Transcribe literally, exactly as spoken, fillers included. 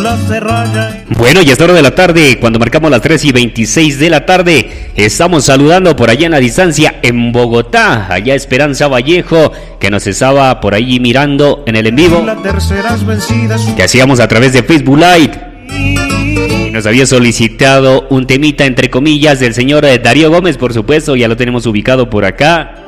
Bueno, y a esta hora de la tarde, cuando marcamos las tres y veintiséis de la tarde, estamos saludando por allá en la distancia, en Bogotá, allá Esperanza Vallejo, que nos estaba por ahí mirando en el en vivo, que hacíamos a través de Facebook Live. Nos había solicitado un temita, entre comillas, del señor Darío Gómez, por supuesto, ya lo tenemos ubicado por acá.